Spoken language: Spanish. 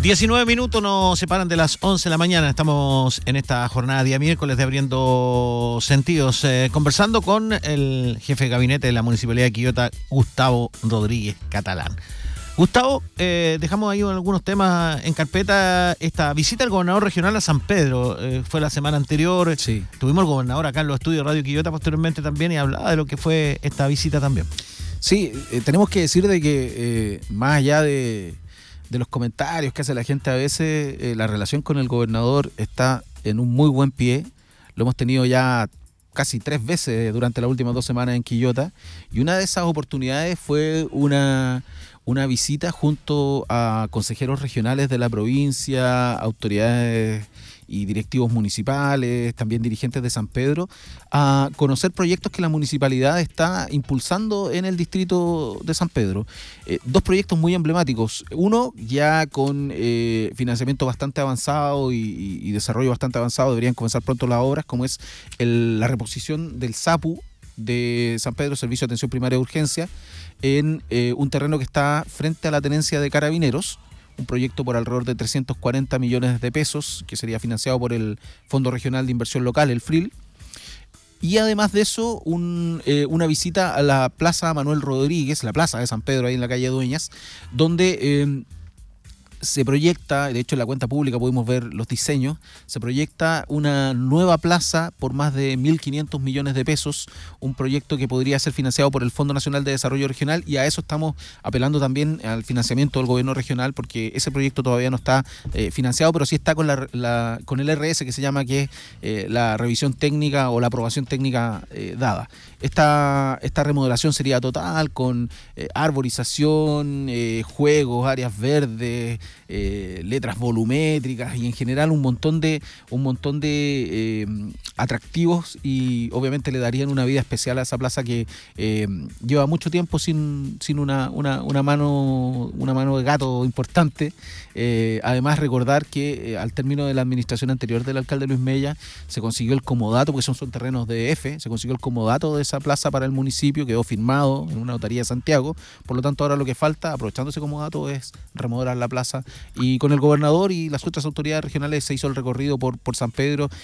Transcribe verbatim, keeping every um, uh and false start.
diecinueve minutos nos separan de las once de la mañana. Estamos en esta jornada día miércoles de Abriendo Sentidos, eh, conversando con el jefe de gabinete de la Municipalidad de Quillota, Gustavo Rodríguez Catalán. Gustavo, eh, dejamos ahí algunos temas en carpeta. Esta visita del gobernador regional a San Pedro eh, fue la semana anterior. Sí. Tuvimos el gobernador acá en los estudios de Radio Quillota posteriormente también y hablaba de lo que fue esta visita también. Sí, eh, tenemos que decir de que eh, más allá de... de los comentarios que hace la gente a veces, eh, la relación con el gobernador está en un muy buen pie. Lo hemos tenido ya casi tres veces durante las últimas dos semanas en Quillota, y una de esas oportunidades fue una, una visita junto a consejeros regionales de la provincia, autoridades y directivos municipales, también dirigentes de San Pedro, a conocer proyectos que la municipalidad está impulsando en el distrito de San Pedro. Eh, dos proyectos muy emblemáticos. Uno ya con eh, financiamiento bastante avanzado y, y, y desarrollo bastante avanzado, deberían comenzar pronto las obras, como es el, la reposición del SAPU de San Pedro, Servicio de Atención Primaria de Urgencia, en eh, un terreno que está frente a la tenencia de Carabineros, un proyecto por alrededor de trescientos cuarenta millones de pesos, que sería financiado por el Fondo Regional de Inversión Local, el F R I L. Y además de eso, un, eh, una visita a la Plaza Manuel Rodríguez, la plaza de San Pedro, ahí en la calle Dueñas, donde eh, se proyecta, de hecho en la cuenta pública pudimos ver los diseños, se proyecta una nueva plaza por más de mil quinientos millones de pesos, un proyecto que podría ser financiado por el Fondo Nacional de Desarrollo Regional, y a eso estamos apelando también al financiamiento del gobierno regional, porque ese proyecto todavía no está eh, financiado, pero sí está con la, la con el R S, que se llama, que es eh, la revisión técnica o la aprobación técnica eh, dada. Esta, esta remodelación sería total, con eh, arborización, eh, juegos, áreas verdes, Eh, letras volumétricas y en general un montón de un montón de eh, atractivos, y obviamente le darían una vida especial a esa plaza que eh, lleva mucho tiempo sin, sin una, una, una mano una mano de gato importante. Eh, además, recordar que eh, al término de la administración anterior del alcalde Luis Mella se consiguió el comodato, porque son, son terrenos de F, se consiguió el comodato de esa plaza para el municipio, quedó firmado en una notaría de Santiago. Por lo tanto, ahora lo que falta, aprovechando ese comodato, es remodelar la plaza, y con el gobernador y las otras autoridades regionales se hizo el recorrido por, por San Pedro,